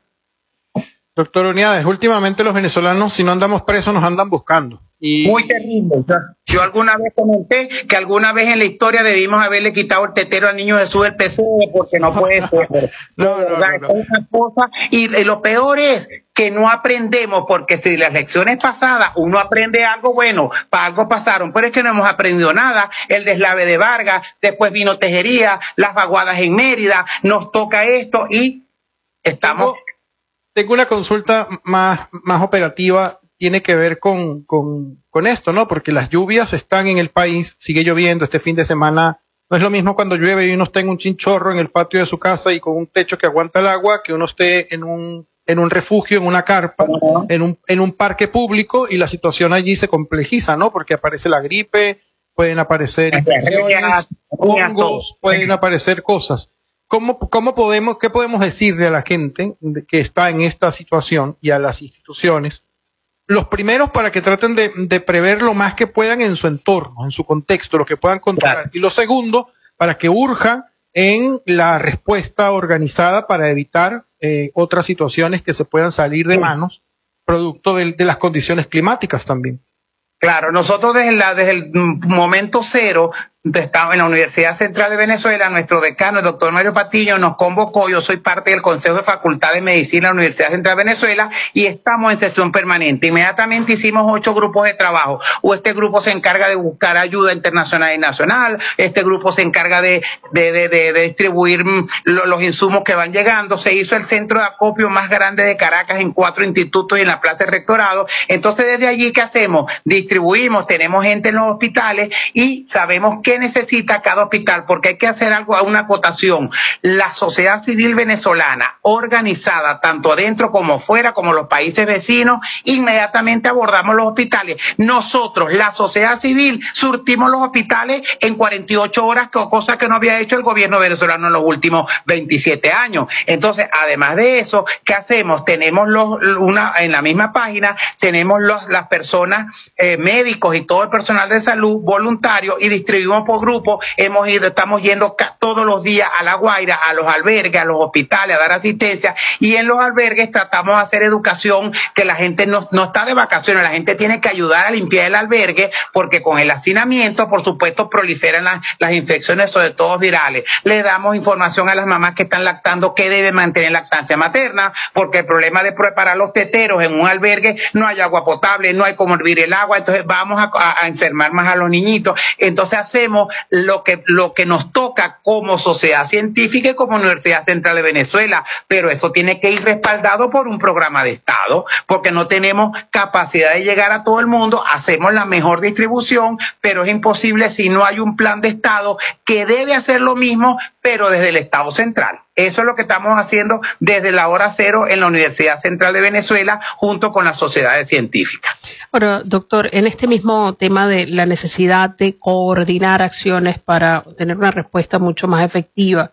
Doctor Uniades, últimamente los venezolanos, si no andamos presos, nos andan buscando. Y... Muy terrible. Yo alguna vez comenté que alguna vez en la historia debimos haberle quitado el tetero al niño Jesús del P C porque no puede ser. no, no, no, no. Una cosa, y, y lo peor es que no aprendemos, porque si las lecciones pasadas uno aprende algo bueno, para algo pasaron, pero es que no hemos aprendido nada. El deslave de Vargas, después vino Tejería, las vaguadas en Mérida, nos toca esto y estamos... Tengo, tengo una consulta más, más operativa. Tiene que ver con, con, con esto, ¿no? Porque las lluvias están en el país, sigue lloviendo este fin de semana. No es lo mismo cuando llueve y uno está en un chinchorro en el patio de su casa y con un techo que aguanta el agua, que uno esté en un, en un refugio, en una carpa, uh-huh. en un, en un parque público, y la situación allí se complejiza, ¿no? Porque aparece la gripe, pueden aparecer infecciones, hongos, pueden aparecer cosas. ¿Cómo, cómo podemos, qué podemos decirle a la gente que está en esta situación y a las instituciones? Los primeros, para que traten de, de prever lo más que puedan en su entorno, en su contexto, lo que puedan controlar. Claro. Y lo segundo, para que urjan en la respuesta organizada para evitar eh, otras situaciones que se puedan salir de manos, producto de, de las condiciones climáticas también. Claro, nosotros desde, la, desde el momento cero estamos en la Universidad Central de Venezuela, nuestro decano, el doctor Mario Patiño, nos convocó. Yo soy parte del Consejo de Facultad de Medicina de la Universidad Central de Venezuela y estamos en sesión permanente. Inmediatamente hicimos ocho grupos de trabajo. O este grupo se encarga de buscar ayuda internacional y nacional, este grupo se encarga de, de, de, de, de distribuir los insumos que van llegando. Se hizo el centro de acopio más grande de Caracas en cuatro institutos y en la Plaza del Rectorado. Entonces, desde allí, ¿qué hacemos? Distribuimos, tenemos gente en los hospitales y sabemos qué necesita cada hospital, porque hay que hacer algo, una acotación. La sociedad civil venezolana, organizada tanto adentro como fuera, como los países vecinos, inmediatamente abordamos los hospitales. Nosotros, la sociedad civil, surtimos los hospitales en cuarenta y ocho horas, cosa que no había hecho el gobierno venezolano en los últimos veintisiete años. Entonces, además de eso, ¿qué hacemos? Tenemos los, una, en la misma página, tenemos los, las personas, eh, médicos y todo el personal de salud voluntario, y distribuimos por grupo. Hemos ido, estamos yendo todos los días a La Guaira, a los albergues, a los hospitales, a dar asistencia, y en los albergues tratamos de hacer educación, que la gente no, no está de vacaciones, la gente tiene que ayudar a limpiar el albergue, porque con el hacinamiento, por supuesto, proliferan las, las infecciones, sobre todo virales. Le damos información a las mamás que están lactando que deben mantener lactancia materna, porque el problema de preparar los teteros en un albergue, no hay agua potable, no hay cómo hervir el agua, entonces vamos a, a, a enfermar más a los niñitos. Entonces hacemos lo que, lo que nos toca como sociedad científica y como Universidad Central de Venezuela, pero eso tiene que ir respaldado por un programa de Estado, porque no tenemos capacidad de llegar a todo el mundo. Hacemos la mejor distribución, pero es imposible si no hay un plan de Estado que debe hacer lo mismo, pero desde el Estado central. Eso es lo que estamos haciendo desde la hora cero en la Universidad Central de Venezuela, junto con las sociedades científicas. Ahora, doctor, en este mismo tema de la necesidad de coordinar acciones para tener una respuesta mucho más efectiva,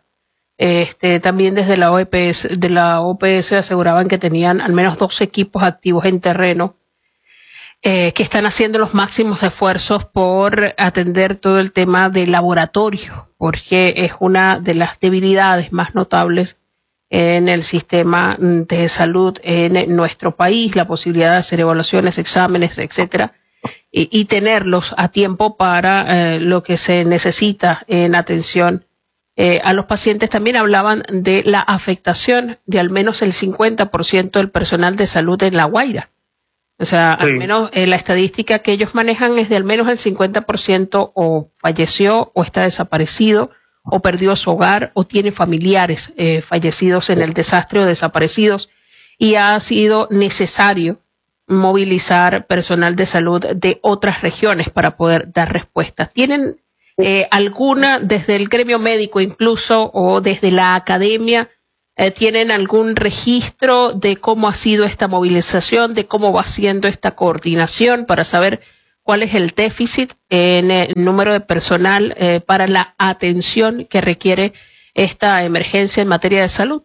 este, también desde la O P S, de la O P S aseguraban que tenían al menos dos equipos activos en terreno, Eh, que están haciendo los máximos esfuerzos por atender todo el tema del laboratorio, porque es una de las debilidades más notables en el sistema de salud en nuestro país, la posibilidad de hacer evaluaciones, exámenes, etcétera, y, y tenerlos a tiempo para eh, lo que se necesita en atención eh, a los pacientes. También hablaban de la afectación de al menos el cincuenta por ciento del personal de salud en La Guaira. O sea, Sí. al menos eh, la estadística que ellos manejan es de al menos el cincuenta por ciento o falleció o está desaparecido o perdió su hogar o tiene familiares eh, fallecidos en el desastre o desaparecidos, y ha sido necesario movilizar personal de salud de otras regiones para poder dar respuesta. ¿Tienen eh, alguna, desde el gremio médico incluso o desde la academia, eh, tienen algún registro de cómo ha sido esta movilización, de cómo va siendo esta coordinación para saber cuál es el déficit en el número de personal eh, para la atención que requiere esta emergencia en materia de salud?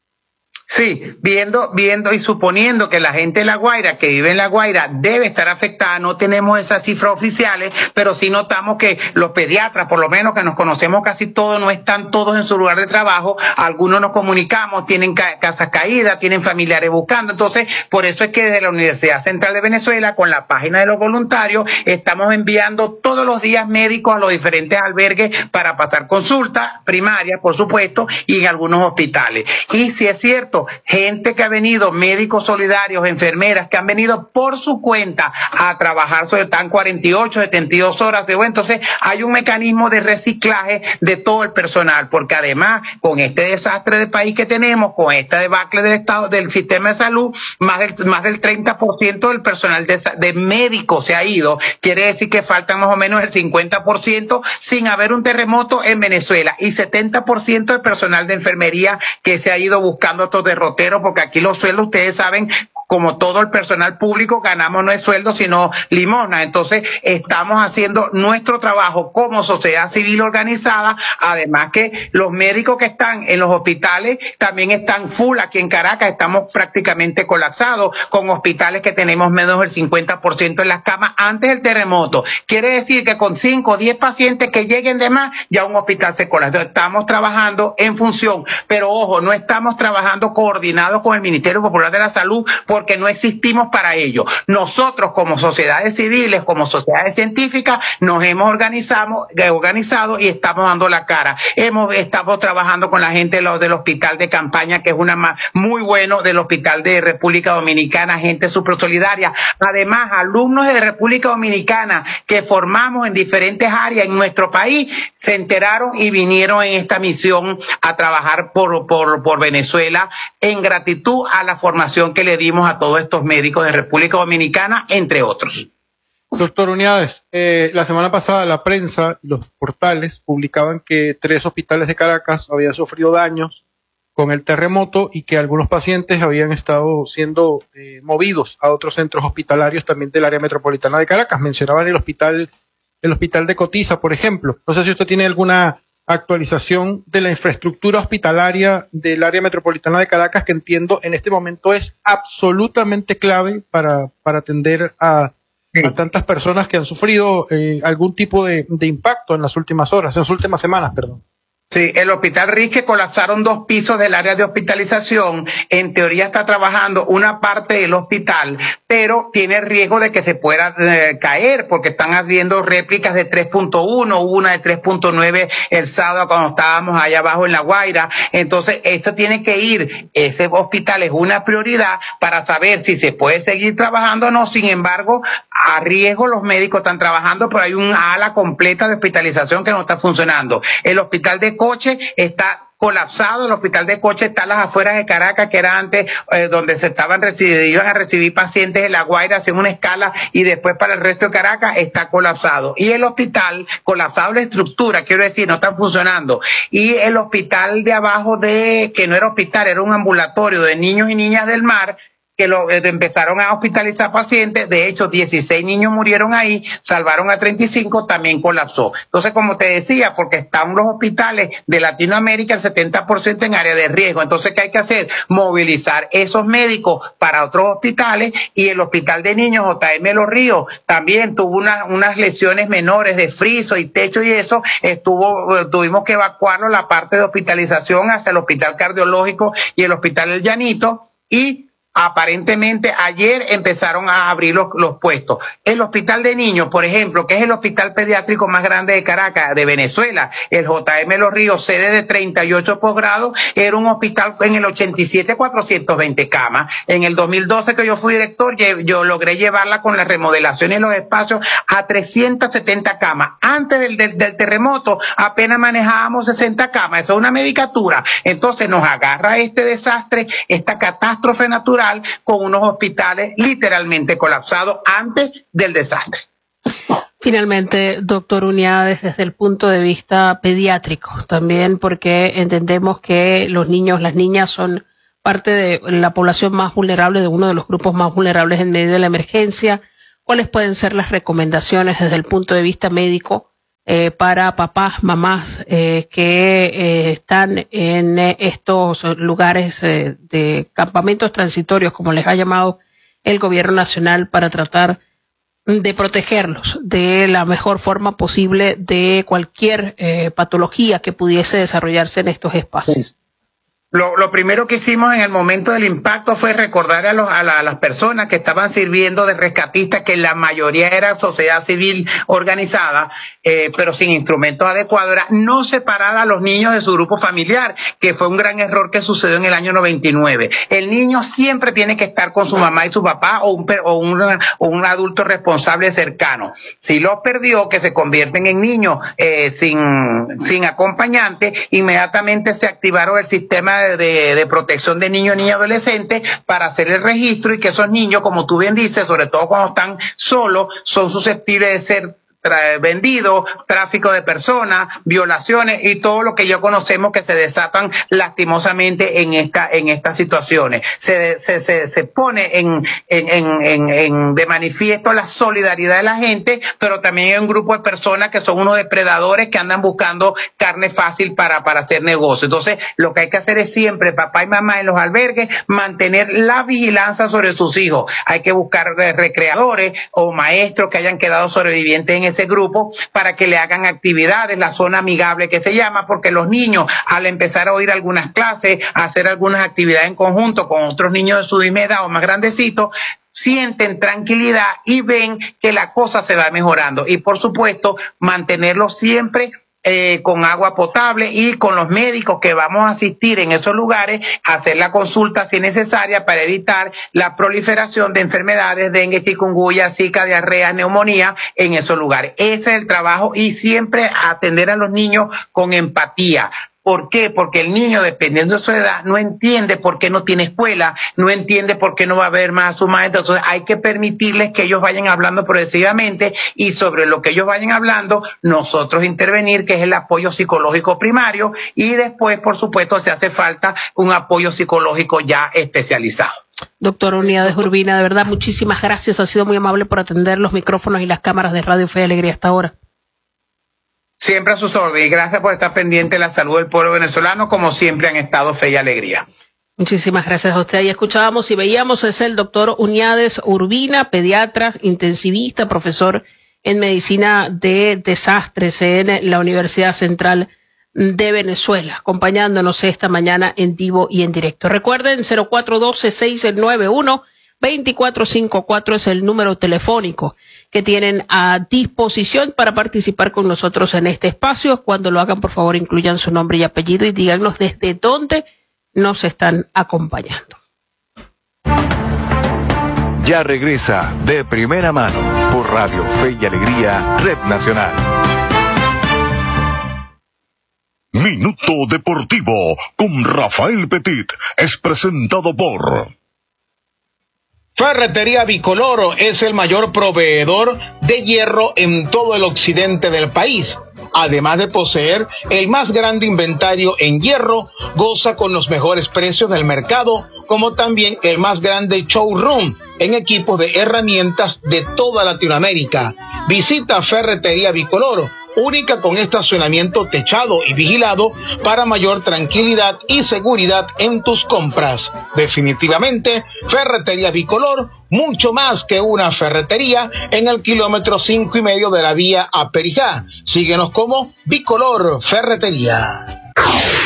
Sí, viendo, viendo y suponiendo que la gente de La Guaira, que vive en La Guaira, debe estar afectada, no tenemos esas cifras oficiales, pero sí notamos que los pediatras, por lo menos que nos conocemos casi todos, no están todos en su lugar de trabajo, algunos nos comunicamos, tienen ca casas caídas, tienen familiares buscando, entonces por eso es que desde la Universidad Central de Venezuela, con la página de los voluntarios, estamos enviando todos los días médicos a los diferentes albergues para pasar consultas primarias, por supuesto, y en algunos hospitales. Y si es cierto, gente que ha venido, médicos solidarios, enfermeras que han venido por su cuenta a trabajar, sobre tan cuarenta y ocho, setenta y dos horas de bueno, entonces hay un mecanismo de reciclaje de todo el personal, porque además con este desastre de país que tenemos, con esta debacle del estado del sistema de salud, más del más del treinta por ciento del personal de, de médicos se ha ido, quiere decir que faltan más o menos el cincuenta por ciento sin haber un terremoto en Venezuela, y setenta por ciento del personal de enfermería que se ha ido buscando otros derroteros, porque aquí los sueldos, ustedes saben, como todo el personal público, ganamos no es sueldo, sino limosna. Entonces, estamos haciendo nuestro trabajo como sociedad civil organizada, además que los médicos que están en los hospitales también están full. Aquí en Caracas estamos prácticamente colapsados, con hospitales que tenemos menos del cincuenta por ciento en las camas antes del terremoto. Quiere decir que con cinco o diez pacientes que lleguen de más, ya un hospital se colapsa. Estamos trabajando en función, pero ojo, no estamos trabajando coordinados con el Ministerio Popular de la Salud, porque no existimos para ello. Nosotros como sociedades civiles, como sociedades científicas, nos hemos organizado, organizado y estamos dando la cara. Hemos estado trabajando con la gente de los, del hospital de campaña, que es una más muy bueno, del hospital de República Dominicana, gente súper solidaria. Además, alumnos de República Dominicana que formamos en diferentes áreas en nuestro país, se enteraron y vinieron en esta misión a trabajar por, por, por Venezuela, en gratitud a la formación que le dimos a todos estos médicos de República Dominicana, entre otros. Doctor Uniades, eh, la semana pasada la prensa y los portales publicaban que tres hospitales de Caracas habían sufrido daños con el terremoto y que algunos pacientes habían estado siendo eh, movidos a otros centros hospitalarios también del área metropolitana de Caracas. Mencionaban el hospital, el hospital de Cotiza, por ejemplo. No sé si usted tiene alguna actualización de la infraestructura hospitalaria del área metropolitana de Caracas, que entiendo en este momento es absolutamente clave para, para atender a, sí. a tantas personas que han sufrido eh, algún tipo de, de impacto en las últimas horas, en las últimas semanas, perdón. Sí, el Hospital Risque colapsaron dos pisos del área de hospitalización. En teoría está trabajando una parte del hospital, pero tiene riesgo de que se pueda eh, caer, porque están habiendo réplicas de tres punto uno, una de tres punto nueve el sábado cuando estábamos allá abajo en La Guaira. Entonces, esto tiene que ir, ese hospital es una prioridad para saber si se puede seguir trabajando o no. Sin embargo, a riesgo los médicos están trabajando, pero hay una ala completa de hospitalización que no está funcionando. El hospital de Coche está colapsado. El hospital de Coche está a las afueras de Caracas, que era antes eh, donde se estaban recibiendo, iban a recibir pacientes de La Guaira, haciendo una escala, y después para el resto de Caracas está colapsado. Y el hospital, colapsado la estructura, quiero decir, no están funcionando. Y el hospital de abajo, de que no era hospital, era un ambulatorio de niños y niñas del mar, que lo eh, empezaron a hospitalizar pacientes. De hecho, dieciséis niños murieron ahí, salvaron a treinta y cinco, también colapsó. Entonces, como te decía, porque están los hospitales de Latinoamérica, el setenta por ciento en área de riesgo. Entonces, ¿qué hay que hacer? Movilizar esos médicos para otros hospitales, y el hospital de niños J M Los Ríos también tuvo una, unas lesiones menores de friso y techo, y eso estuvo, tuvimos que evacuarlo, la parte de hospitalización, hacia el hospital cardiológico y el hospital El Llanito, y Aparentemente ayer empezaron a abrir los, los puestos. El hospital de niños, por ejemplo, que es el hospital pediátrico más grande de Caracas, de Venezuela, el J M Los Ríos, sede de treinta y ocho posgrados, era un hospital en el ochenta y siete, cuatrocientas veinte camas. En el dos mil doce que yo fui director, yo logré llevarla con la remodelación y los espacios a trescientas setenta camas. Antes del, del, del terremoto apenas manejábamos sesenta camas. Eso es una medicatura. Entonces nos agarra este desastre, esta catástrofe natural, con unos hospitales literalmente colapsados antes del desastre. Finalmente, doctor Uniades, desde el punto de vista pediátrico, también porque entendemos que los niños, las niñas son parte de la población más vulnerable, de uno de los grupos más vulnerables en medio de la emergencia. ¿Cuáles pueden ser las recomendaciones desde el punto de vista médico eh, para papás, mamás eh, que eh, están en eh, estos lugares eh, de campamentos transitorios, como les ha llamado el gobierno nacional, para tratar de protegerlos de la mejor forma posible de cualquier eh, patología que pudiese desarrollarse en estos espacios? Sí. Lo, lo primero que hicimos en el momento del impacto fue recordar a, los, a, la, a las personas que estaban sirviendo de rescatistas, que la mayoría era sociedad civil organizada, eh, pero sin instrumentos adecuados, era no separar a los niños de su grupo familiar, que fue un gran error que sucedió en el año noventa y nueve. El niño siempre tiene que estar con su mamá y su papá o un, o una, o un adulto responsable cercano. Si los perdió, que se convierten en niños eh, sin, sin acompañante, inmediatamente se activaron el sistema de De, de protección de niños, niñas y adolescentes para hacer el registro, y que esos niños, como tú bien dices, sobre todo cuando están solos, son susceptibles de ser vendidos, tráfico de personas, violaciones y todo lo que ya conocemos que se desatan lastimosamente en esta en estas situaciones. Se se se, se pone en, en, en, en de manifiesto la solidaridad de la gente, pero también hay un grupo de personas que son unos depredadores que andan buscando carne fácil para para hacer negocio. Entonces, lo que hay que hacer es siempre, papá y mamá en los albergues, mantener la vigilancia sobre sus hijos. Hay que buscar recreadores o maestros que hayan quedado sobrevivientes en ese grupo para que le hagan actividades, la zona amigable que se llama, porque los niños, al empezar a oír algunas clases, a hacer algunas actividades en conjunto con otros niños de su misma edad o más grandecitos, sienten tranquilidad y ven que la cosa se va mejorando. Y por supuesto, mantenerlos siempre Eh, con agua potable, y con los médicos que vamos a asistir en esos lugares, hacer la consulta si es necesaria para evitar la proliferación de enfermedades, dengue, chikungunya, zika, diarrea, neumonía en esos lugares. Ese es el trabajo, y siempre atender a los niños con empatía. ¿Por qué? Porque el niño, dependiendo de su edad, no entiende por qué no tiene escuela, no entiende por qué no va a ver más a su maestro. Entonces hay que permitirles que ellos vayan hablando progresivamente, y sobre lo que ellos vayan hablando, nosotros intervenir, que es el apoyo psicológico primario, y después, por supuesto, se hace falta un apoyo psicológico ya especializado. Doctor Uniades Urbina, de verdad, muchísimas gracias. Ha sido muy amable por atender los micrófonos y las cámaras de Radio Fe y Alegría hasta ahora. Siempre a sus órdenes, y gracias por estar pendiente de la salud del pueblo venezolano, como siempre han estado Fe y Alegría. Muchísimas gracias a usted. Ahí escuchábamos y veíamos, es el doctor Uniades Urbina, pediatra, intensivista, profesor en medicina de desastres en la Universidad Central de Venezuela, acompañándonos esta mañana en vivo y en directo. Recuerden, cero cuatro uno dos, seis nueve uno, dos cuatro cinco cuatro es el número telefónico que tienen a disposición para participar con nosotros en este espacio. Cuando lo hagan, por favor, incluyan su nombre y apellido y díganos desde dónde nos están acompañando. Ya regresa De Primera Mano por Radio Fe y Alegría, Red Nacional. Minuto Deportivo con Rafael Petit es presentado por... Ferretería Bicolor es el mayor proveedor de hierro en todo el occidente del país. Además de poseer el más grande inventario en hierro, goza con los mejores precios del mercado, como también el más grande showroom en equipos de herramientas de toda Latinoamérica. Visita Ferretería Bicolor, única con estacionamiento techado y vigilado para mayor tranquilidad y seguridad en tus compras. Definitivamente, Ferretería Bicolor, mucho más que una ferretería, en el kilómetro cinco y medio de la vía a Perijá. Síguenos como Bicolor Ferretería.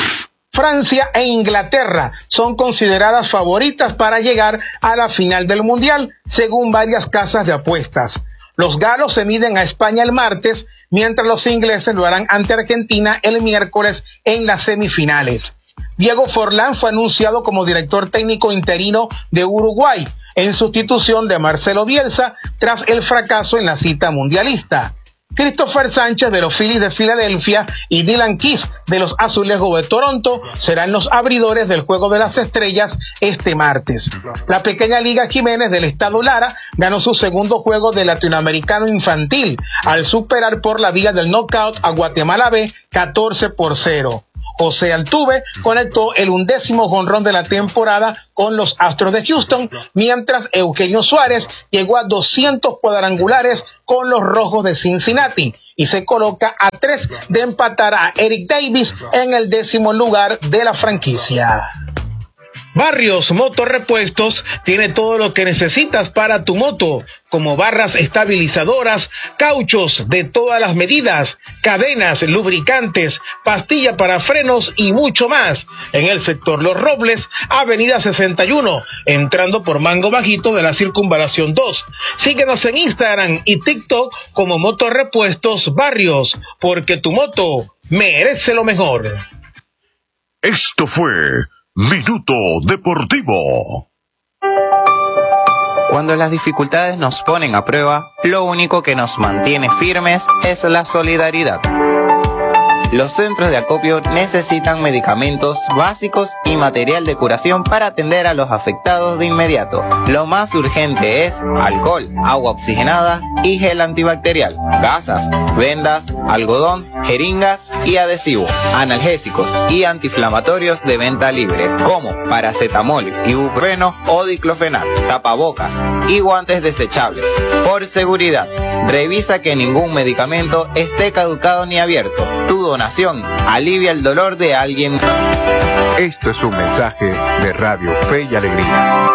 Francia e Inglaterra son consideradas favoritas para llegar a la final del Mundial, según varias casas de apuestas. Los galos se miden a España el martes, mientras los ingleses lo harán ante Argentina el miércoles en las semifinales. Diego Forlán fue anunciado como director técnico interino de Uruguay, en sustitución de Marcelo Bielsa, tras el fracaso en la cita mundialista. Christopher Sánchez de los Phillies de Filadelfia y Dylan Keys de los Azulejos de Toronto serán los abridores del Juego de las Estrellas este martes. La pequeña Liga Jiménez del estado Lara ganó su segundo juego de latinoamericano infantil al superar por la vía del knockout a Guatemala B catorce por cero. José Altuve conectó el undécimo jonrón de la temporada con los Astros de Houston, mientras Eugenio Suárez llegó a doscientos cuadrangulares con los Rojos de Cincinnati y se coloca a tres de empatar a Eric Davis en el décimo lugar de la franquicia. Barrios Motorrepuestos tiene todo lo que necesitas para tu moto, como barras estabilizadoras, cauchos de todas las medidas, cadenas, lubricantes, pastilla para frenos y mucho más. En el sector Los Robles, avenida sesenta y uno, entrando por Mango Bajito de la Circunvalación dos. Síguenos en Instagram y TikTok como Motorrepuestos Barrios, porque tu moto merece lo mejor. Esto fue Minuto Deportivo. Cuando las dificultades nos ponen a prueba, lo único que nos mantiene firmes es la solidaridad. Los centros de acopio necesitan medicamentos básicos y material de curación para atender a los afectados de inmediato. Lo más urgente es alcohol, agua oxigenada y gel antibacterial, gasas, vendas, algodón, jeringas y adhesivo, analgésicos y antiinflamatorios de venta libre, como paracetamol, ibuprofeno o diclofenac, tapabocas y guantes desechables. Por seguridad, revisa que ningún medicamento esté caducado ni abierto. Tu donación alivia el dolor de alguien. Esto es un mensaje de Radio Fe y Alegría.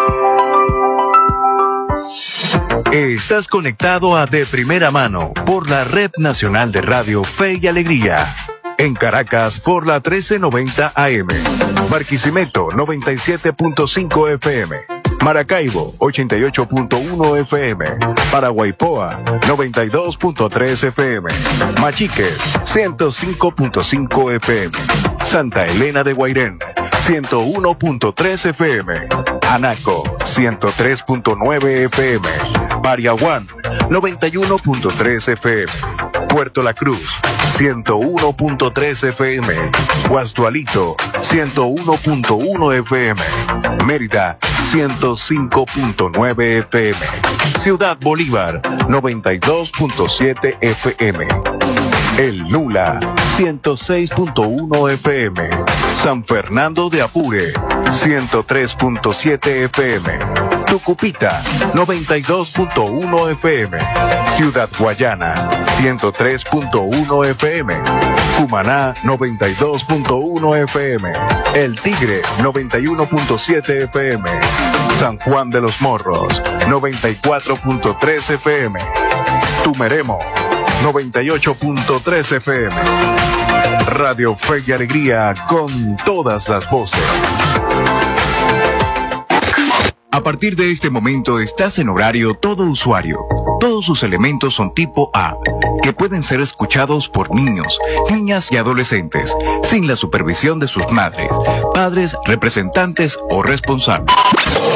Estás conectado a De Primera Mano por la Red Nacional de Radio Fe y Alegría. En Caracas por la trece noventa A M. Barquisimeto noventa y siete punto cinco F M. Maracaibo ochenta y ocho punto uno F M. Paraguaypoa noventa y dos punto tres F M. Machiques ciento cinco punto cinco F M. Santa Elena de Guairén ciento uno punto tres F M. Anaco ciento tres punto nueve F M. Pariaguán noventa y uno punto tres F M. Puerto La Cruz ciento uno punto tres F M. Guastualito ciento uno punto uno F M. Mérida ciento cinco punto nueve F M. Ciudad Bolívar noventa y dos punto siete F M. El Nula ciento seis punto uno F M. San Fernando de Apure ciento tres punto siete F M. Tucupita noventa y dos punto uno F M. Ciudad Guayana ciento tres punto uno F M. Cumaná noventa y dos punto uno F M. El Tigre noventa y uno punto siete F M. San Juan de los Morros noventa y cuatro punto tres F M. Tumeremo noventa y ocho punto tres F M. Radio Fe y Alegría con todas las voces. A partir de este momento estás en horario todo usuario. Todos sus elementos son tipo A, que pueden ser escuchados por niños, niñas y adolescentes, sin la supervisión de sus madres, padres, representantes o responsables.